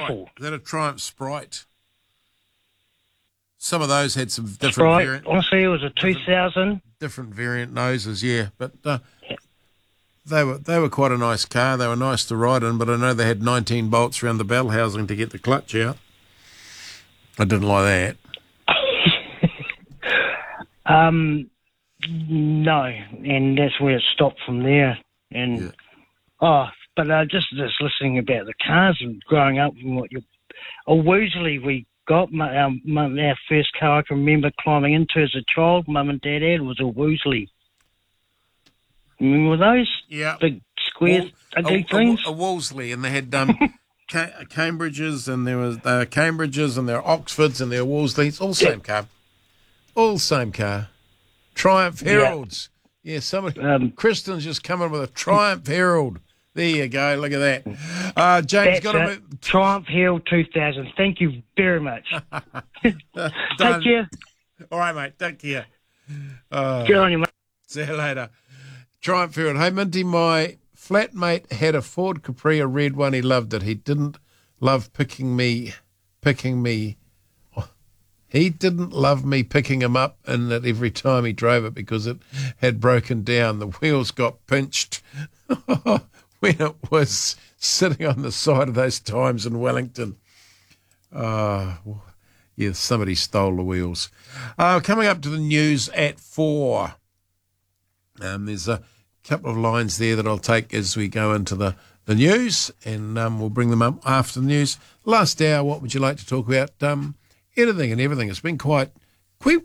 beautiful. Is that a Triumph Sprite? Some of those had some different Sprite, variant. honestly, it was a 2000. Different variant noses, yeah. But they were quite a nice car. They were nice to ride in, but I know they had 19 bolts around the bell housing to get the clutch out. I didn't like that. No, and that's where it stopped from there. And just listening about the cars and growing up and Woozley we got. Our first car I can remember climbing into as a child, Mum and Dad had, was a Woozley. Remember those? Yeah. Big square ugly things? A Wolseley, and they had Cambridges, and there were Cambridges, and there were Oxfords, and there were Wolsleys. All same car. All same car. Triumph Heralds. Yeah, somebody. Kristen's just come in with a Triumph Herald. There you go. Look at that. James got a Triumph Herald 2000. Thank you very much. Take care. All right, mate. Take care. Good on you, mate. See you later. Triumph Herald. Hey, Minty, my flatmate had a Ford Capri, a red one. He loved it. He didn't love picking me. He didn't love me picking him up in it every time he drove it because it had broken down. The wheels got pinched when it was sitting on the side of those times in Wellington. Yeah, somebody stole the wheels. Coming up to the news at 4. There's a couple of lines there that I'll take as we go into the news, and we'll bring them up after the news. Last hour, what would you like to talk about? Anything and everything. It's been quite quiet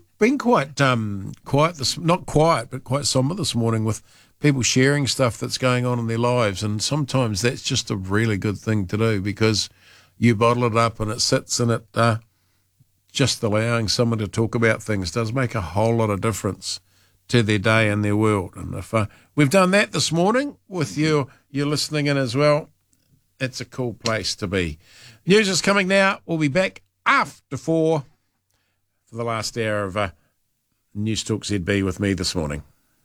not quiet, but quite somber this morning with people sharing stuff that's going on in their lives, and sometimes that's just a really good thing to do because you bottle it up and it sits in it. Just allowing someone to talk about things does make a whole lot of difference to their day and their world. And if we've done that this morning with you, you're listening in as well, it's a cool place to be. News is coming now. We'll be back after 4 for the last hour of News Talk ZB with me this morning.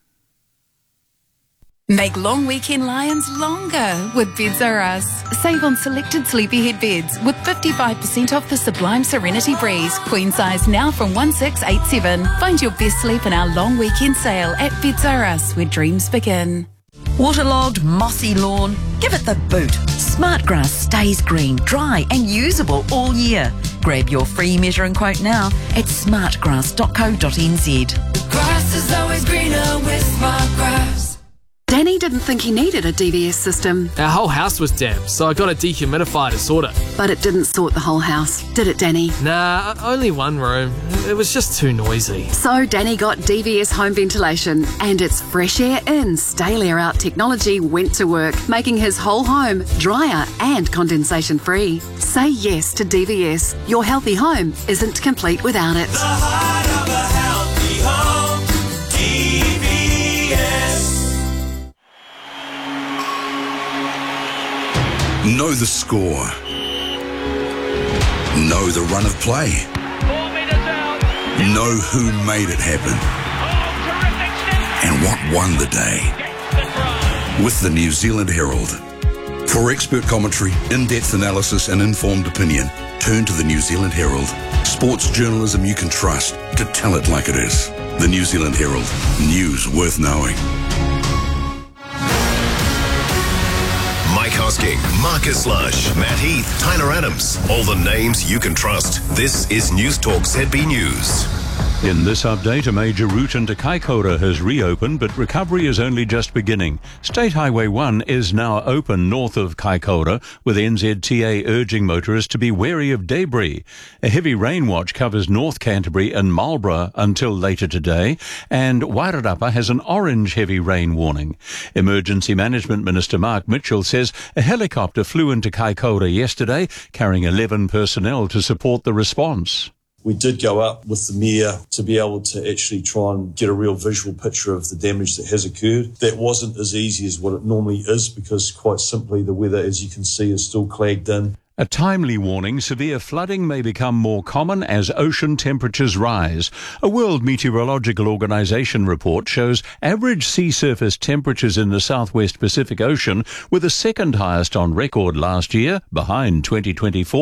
Make long weekend lions longer with Beds R Us. Save on selected sleepyhead beds with 55% off the Sublime Serenity Breeze. Queen size now from 1687. Find your best sleep in our long weekend sale at Beds R Us, where dreams begin. Waterlogged, mossy lawn? Give it the boot. Smartgrass stays green, dry and usable all year. Grab your free measuring quote now at smartgrass.co.nz. Grass is always greener with Smartgrass. Danny didn't think he needed a DVS system. Our whole house was damp, so I got a dehumidifier to sort it. But it didn't sort the whole house, did it, Danny? Nah, only one room. It was just too noisy. So Danny got DVS home ventilation, and its fresh air in, stale air out technology went to work, making his whole home drier and condensation free. Say yes to DVS. Your healthy home isn't complete without it. The heart of a healthy home, DVS. Know the score. Know the run of play. 4 meters out. Know who made it happen. And what won the day. With the New Zealand Herald. For expert commentary, in-depth analysis and informed opinion, turn to the New Zealand Herald. Sports journalism you can trust to tell it like it is. The New Zealand Herald. News worth knowing. Mike Hosking, Marcus Lush, Matt Heath, Tyler Adams. All the names you can trust. This is News Talk ZB News. In this update, a major route into Kaikoura has reopened, but recovery is only just beginning. State Highway 1 is now open north of Kaikoura, with NZTA urging motorists to be wary of debris. A heavy rain watch covers North Canterbury and Marlborough until later today, and Wairarapa has an orange heavy rain warning. Emergency Management Minister Mark Mitchell says a helicopter flew into Kaikoura yesterday, carrying 11 personnel to support the response. We did go up with the Mayor to be able to actually try and get a real visual picture of the damage that has occurred. That wasn't as easy as what it normally is because quite simply the weather, as you can see, is still clagged in. A timely warning, severe flooding may become more common as ocean temperatures rise. A World Meteorological Organization report shows average sea surface temperatures in the southwest Pacific Ocean were the second highest on record last year, behind 2024.